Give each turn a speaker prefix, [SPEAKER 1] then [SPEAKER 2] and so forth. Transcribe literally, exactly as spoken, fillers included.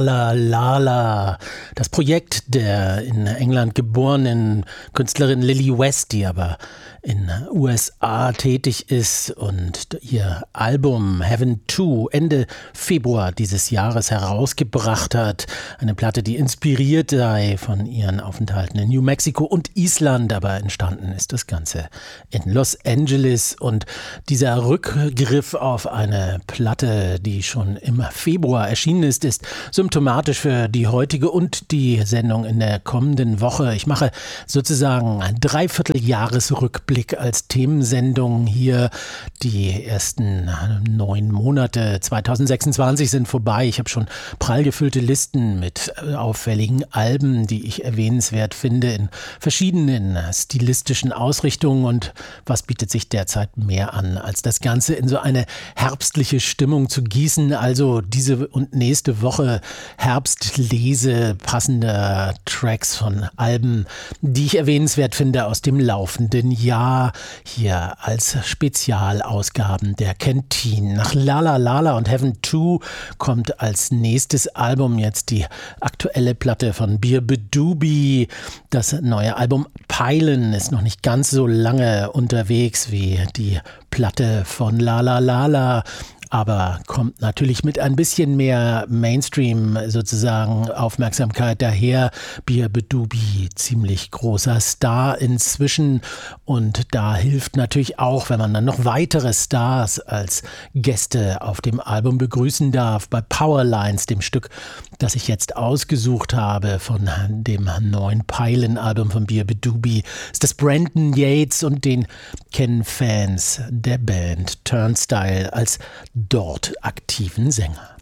[SPEAKER 1] La La La, das Projekt der in England geborenen Künstlerin Lily West, die aber in U S A tätig ist und ihr Album Heaven two Ende Februar dieses Jahres herausgebracht hat. Eine Platte, die inspiriert sei von ihren Aufenthalten in New Mexico und Island, aber entstanden ist das Ganze in Los Angeles. Und dieser Rückgriff auf eine Platte, die schon im Februar erschienen ist, ist symptomatisch für die heutige und die Sendung in der kommenden Woche. Ich mache sozusagen ein Dreivierteljahresrückblick als Themensendung hier. Die ersten neun Monate zweitausendsechsundzwanzig sind vorbei. Ich habe schon prall gefüllte Listen mit auffälligen Alben, die ich erwähnenswert finde in verschiedenen stilistischen Ausrichtungen. Und was bietet sich derzeit mehr an, als das Ganze in so eine herbstliche Stimmung zu gießen? Also diese und nächste Woche Herbstlese passender Tracks von Alben, die ich erwähnenswert finde aus dem laufenden Jahr, hier als Spezialausgaben der Canteen. Nach La La La und Heaven two kommt als nächstes Album jetzt die aktuelle Platte von Bir Bedoobie. Das neue Album Peilen ist noch nicht ganz so lange unterwegs wie die Platte von La La La, aber kommt natürlich mit ein bisschen mehr Mainstream sozusagen Aufmerksamkeit daher. Bir Bedoobie, ziemlich großer Star inzwischen, und da hilft natürlich auch, wenn man dann noch weitere Stars als Gäste auf dem Album begrüßen darf. Bei Powerlines, dem Stück, das ich jetzt ausgesucht habe von dem neuen Peilen-Album von Bir Bedoobie, ist das Brandon Yates, und den kennen Fans der Band Turnstile als dort aktiven Sänger.